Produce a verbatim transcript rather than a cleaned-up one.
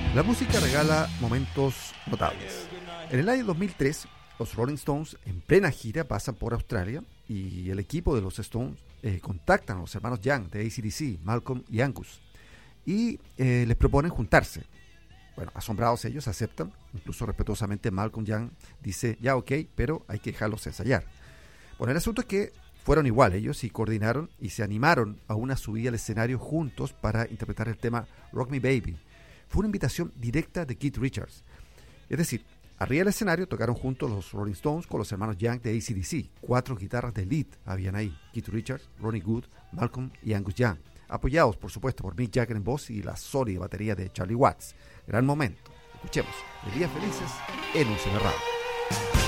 La música regala momentos notables. En el año dos mil tres, los Rolling Stones, en plena gira, pasan por Australia y el equipo de los Stones eh, contactan a los hermanos Young de A C D C, Malcolm y Angus, y eh, les proponen juntarse. Bueno, asombrados ellos aceptan, incluso respetuosamente Malcolm Young dice, ya ok, pero hay que dejarlos ensayar. Bueno, el asunto es que fueron igual ellos y coordinaron y se animaron a una subida al escenario juntos para interpretar el tema Rock Me Baby. Fue una invitación directa de Keith Richards. Es decir, arriba del escenario tocaron juntos los Rolling Stones con los hermanos Young de A C D C. Cuatro guitarras de lead habían ahí. Keith Richards, Ronnie Wood, Malcolm y Angus Young. Apoyados, por supuesto, por Mick Jagger en voz y la sólida batería de Charlie Watts. Gran momento. Escuchemos. De Días Felices en un cerrado.